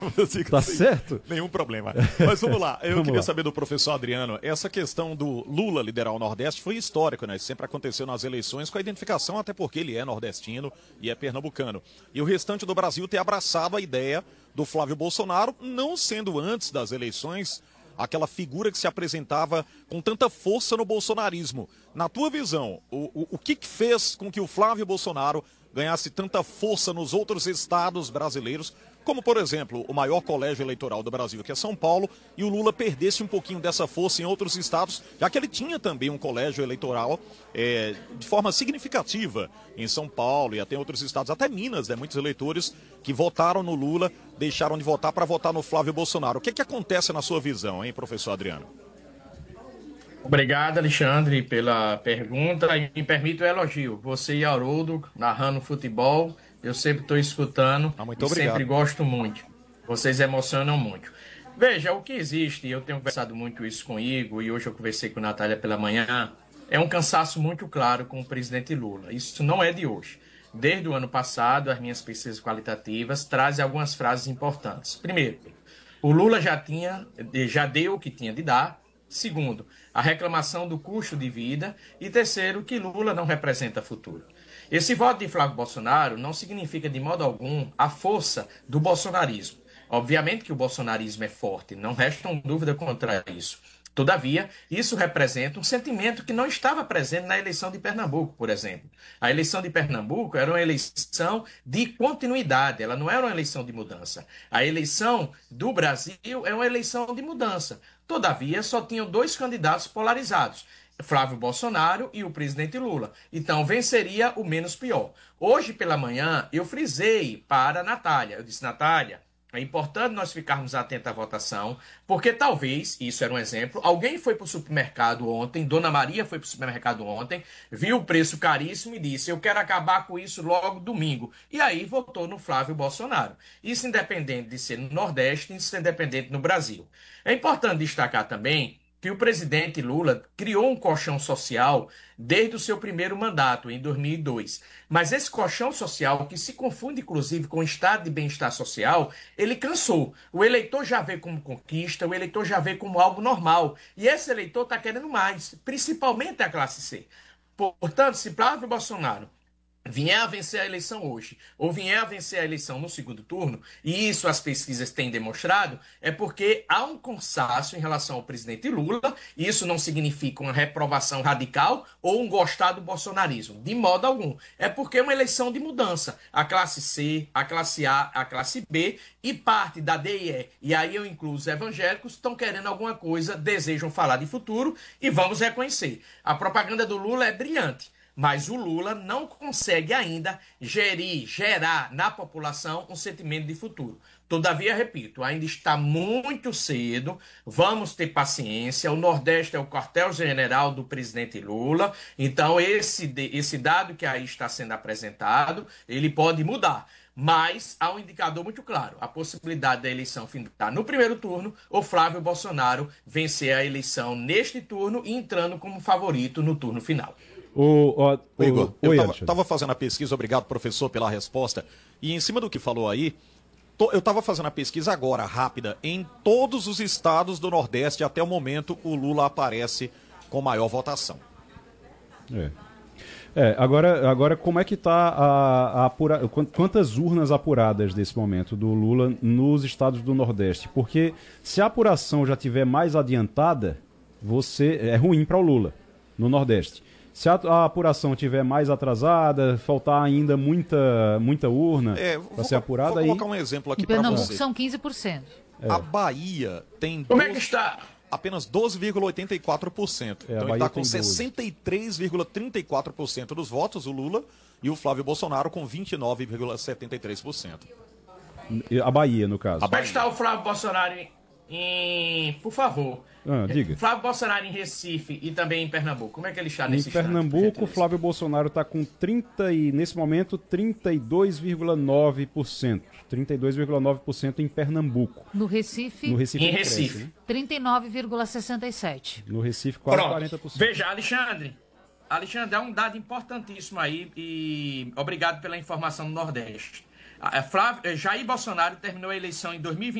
Tá certo? Nenhum problema. Mas vamos lá, eu queria saber do professor Adriano, essa questão do Lula liderar o Nordeste foi histórico, né? Isso sempre aconteceu nas eleições com a identificação, até porque ele é nordestino e é pernambucano. E o restante do Brasil ter abraçado a ideia do Flávio Bolsonaro, não sendo antes das eleições aquela figura que se apresentava com tanta força no bolsonarismo. Na tua visão, o que fez com que o Flávio Bolsonaro ganhasse tanta força nos outros estados brasileiros, como, por exemplo, o maior colégio eleitoral do Brasil, que é São Paulo, e o Lula perdesse um pouquinho dessa força em outros estados, já que ele tinha também um colégio eleitoral de forma significativa em São Paulo e até em outros estados, até Minas, né? Muitos eleitores que votaram no Lula deixaram de votar para votar no Flávio Bolsonaro. O que acontece na sua visão, hein, professor Adriano? Obrigado, Alexandre, pela pergunta. E me permite o elogio. Você e Haroldo, narrando futebol, eu sempre estou escutando muito e obrigado. sempre gosto muito. Vocês emocionam muito. Veja, o que existe, eu tenho conversado muito isso com o Igor, e hoje eu conversei com a Natália pela manhã, é um cansaço muito claro com o presidente Lula. Isso não é de hoje. Desde o ano passado, as minhas pesquisas qualitativas trazem algumas frases importantes. Primeiro, o Lula já deu o que tinha de dar. Segundo, a reclamação do custo de vida. E terceiro, que Lula não representa futuro. Esse voto de Flávio Bolsonaro não significa de modo algum a força do bolsonarismo. Obviamente que o bolsonarismo é forte, não resta dúvida contra isso. Todavia, isso representa um sentimento que não estava presente na eleição de Pernambuco, por exemplo. A eleição de Pernambuco era uma eleição de continuidade, ela não era uma eleição de mudança. A eleição do Brasil é uma eleição de mudança. Todavia, só tinham dois candidatos polarizados, Flávio Bolsonaro e o presidente Lula. Então, venceria o menos pior. Hoje pela manhã, eu frisei para a Natália. Eu disse, Natália, é importante nós ficarmos atentos à votação, porque talvez, isso era um exemplo, alguém foi para o supermercado ontem, Dona Maria foi para o supermercado ontem, viu o preço caríssimo e disse, eu quero acabar com isso logo domingo. E aí votou no Flávio Bolsonaro. Isso independente de ser no Nordeste, isso independente no Brasil. É importante destacar também que o presidente Lula criou um colchão social desde o seu primeiro mandato, em 2002. Mas esse colchão social, que se confunde inclusive com o estado de bem-estar social, ele cansou. O eleitor já vê como conquista, o eleitor já vê como algo normal. E esse eleitor está querendo mais, principalmente a classe C. Portanto, se Flávio Bolsonaro vier a vencer a eleição hoje, ou vier a vencer a eleição no segundo turno, e isso as pesquisas têm demonstrado, é porque há um cansaço em relação ao presidente Lula, e isso não significa uma reprovação radical ou um gostar do bolsonarismo, de modo algum. É porque é uma eleição de mudança. A classe C, a classe A, a classe B e parte da D e aí eu incluo os evangélicos, estão querendo alguma coisa, desejam falar de futuro, e vamos reconhecer. A propaganda do Lula é brilhante. Mas o Lula não consegue ainda gerar na população um sentimento de futuro. Todavia, repito, ainda está muito cedo, vamos ter paciência, o Nordeste é o quartel-general do presidente Lula, então esse dado que aí está sendo apresentado, ele pode mudar. Mas há um indicador muito claro, a possibilidade da eleição findar no primeiro turno, ou Flávio Bolsonaro vencer a eleição neste turno e entrando como favorito no turno final. Igor, eu estava fazendo a pesquisa, obrigado, professor, pela resposta. E em cima do que falou aí, eu estava fazendo a pesquisa agora, rápida. Em todos os estados do Nordeste, até o momento, o Lula aparece com maior votação. Agora como é que está quantas urnas apuradas nesse momento do Lula nos estados do Nordeste? Porque se a apuração já estiver mais adiantada, é ruim para o Lula no Nordeste. Se a apuração estiver mais atrasada, faltar ainda muita urna para ser apurada... Vou colocar um exemplo aqui para você. Em Pernambuco são 15%. A Bahia tem... Como é que está? Apenas 12,84%. Então ele está com 63,34% dos votos, o Lula, e o Flávio Bolsonaro com 29,73%. A Bahia, no caso. Como é que está o Flávio Bolsonaro Por favor. Diga. Flávio Bolsonaro em Recife e também em Pernambuco. Como é que ele está nesse instante? Em Pernambuco, Flávio Bolsonaro está com nesse momento, 32,9%. 32,9% em Pernambuco. No Recife? No Recife. Em Recife. 39,67%. No Recife, quase Pronto. 40%. Veja, Alexandre, é um dado importantíssimo aí e obrigado pela informação do Nordeste. Jair Bolsonaro terminou a eleição em 2020